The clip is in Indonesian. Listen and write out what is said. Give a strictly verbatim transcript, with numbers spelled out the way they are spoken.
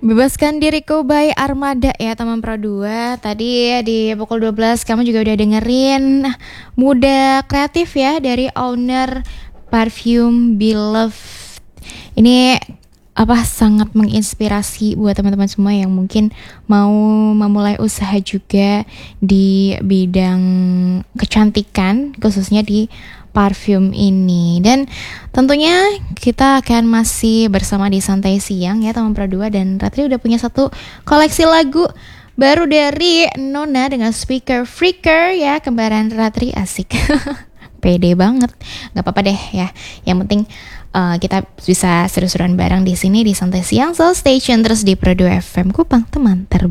Bebaskan Diriku by Armada ya teman Pro dua. Tadi di pukul dua belas kamu juga udah dengerin Muda Kreatif ya dari owner Parfum Beloved. Ini apa sangat menginspirasi buat teman-teman semua yang mungkin mau memulai usaha juga di bidang kecantikan, khususnya di parfum ini. Dan tentunya kita akan masih bersama di Santai Siang ya teman Pro dua. Dan Ratri udah punya satu koleksi lagu baru dari Nona dengan Speaker Freaker ya, kembaran Ratri. Asik. Pede banget. Gak apa-apa deh ya, yang penting Uh, kita bisa seru-seruan bareng di sini di Santai Siang. So stay tune terus di Pro dua F M, Kupang teman terbaik.